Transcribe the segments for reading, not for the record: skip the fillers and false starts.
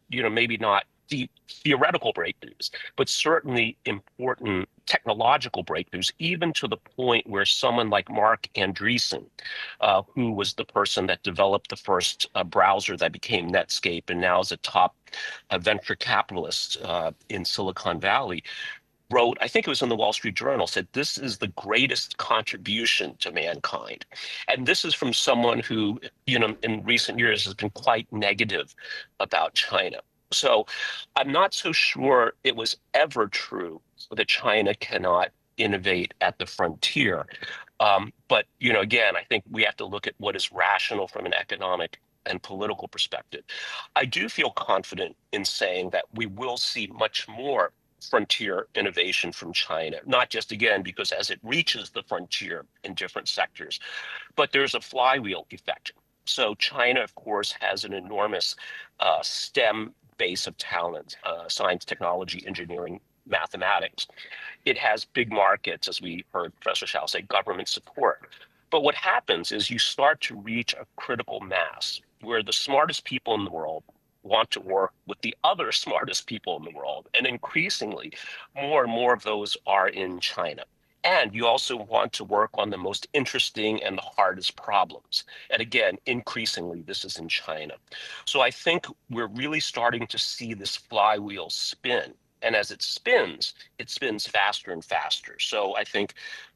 maybe not deep theoretical breakthroughs, but certainly important technological breakthroughs, even to the point where someone like Mark Andreessen, who was the person that developed the first browser that became Netscape and now is a top venture capitalist in Silicon Valley, wrote, I think it was in the Wall Street Journal, said this is the greatest contribution to mankind. And this is from someone who, in recent years has been quite negative about China. So I'm not so sure it was ever true that China cannot innovate at the frontier. But, again, I think we have to look at what is rational from an economic and political perspective. I do feel confident in saying that we will see much more frontier innovation from China, not just, again, because as it reaches the frontier in different sectors, but there's a flywheel effect. So China, of course, has an enormous STEM base of talent, science, technology, engineering, mathematics. It has big markets, as we heard Professor Shao say, government support. But what happens is you start to reach a critical mass where the smartest people in the world want to work with the other smartest people in the world. And increasingly, more and more of those are in China. And you also want to work on the most interesting and the hardest problems. And again, increasingly, this is in China. So I think we're really starting to see this flywheel spin. And as it spins faster and faster. So I think,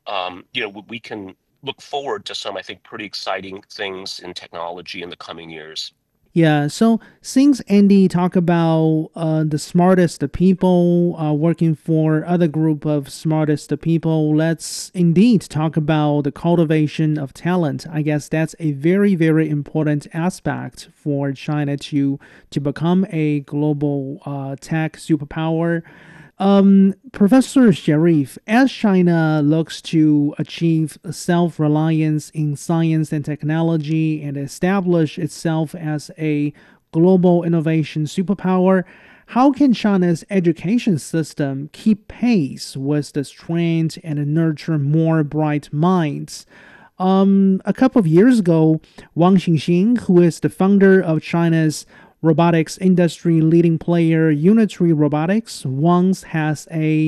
we can look forward to some, I think, pretty exciting things in technology in the coming years. Yeah, so since Andy talked about the smartest people working for other group of smartest people, let's indeed talk about the cultivation of talent. I guess that's a very, very important aspect for China to become a global tech superpower. Professor Sharif, as China looks to achieve self reliance in science and technology and establish itself as a global innovation superpower, how can China's education system keep pace with this trend and nurture more bright minds? A couple of years ago, Wang Xingxing, who is the founder of China's robotics industry leading player Unitary Robotics, once had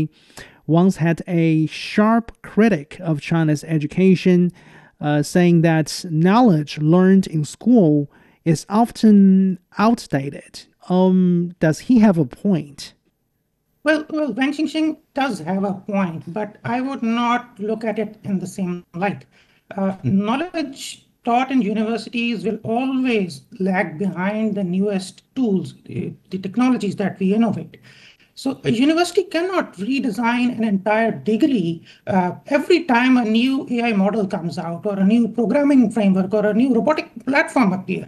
a sharp critic of China's education, saying that knowledge learned in school is often outdated. Does he have a point? Well, Wang Xingxing does have a point, but I would not look at it in the same light. Knowledge taught in universities will always lag behind the newest tools, the technologies that we innovate. So a university cannot redesign an entire degree every time a new AI model comes out or a new programming framework or a new robotic platform appears.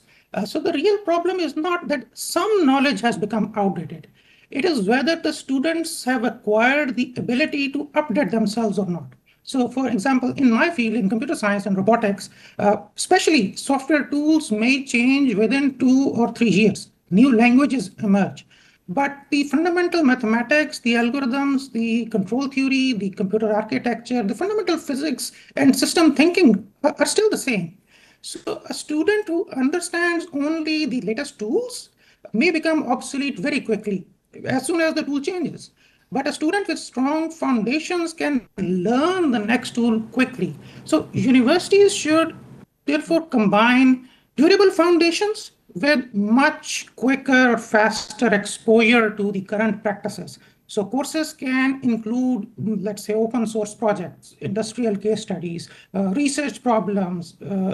So the real problem is not that some knowledge has become outdated. It is whether the students have acquired the ability to update themselves or not. So, for example, in my field, in computer science and robotics, especially software tools may change within 2 or 3 years. New languages emerge. But the fundamental mathematics, the algorithms, the control theory, the computer architecture, the fundamental physics and system thinking are still the same. So a student who understands only the latest tools may become obsolete very quickly as soon as the tool changes. But a student with strong foundations can learn the next tool quickly. So universities should therefore combine durable foundations with much quicker, faster exposure to the current practices. So courses can include, let's say, open source projects, industrial case studies, research problems,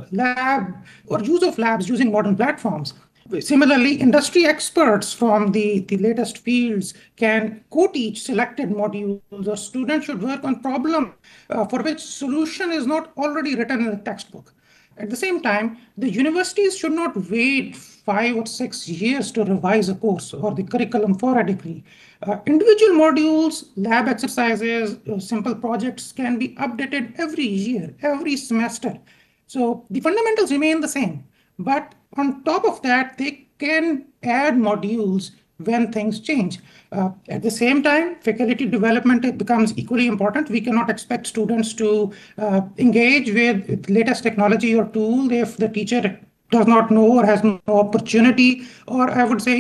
lab or use of labs using modern platforms. Similarly, industry experts from the latest fields can co-teach selected modules, or students should work on problem for which solution is not already written in the textbook. At the same time, the universities should not wait 5 or 6 years to revise a course or the curriculum for a degree. Individual modules, lab exercises, simple projects can be updated every year, every semester. So the fundamentals remain the same. But on top of that, they can add modules when things change. At the same time, faculty development becomes equally important. We cannot expect students to engage with latest technology or tool if the teacher does not know or has no opportunity, or I would say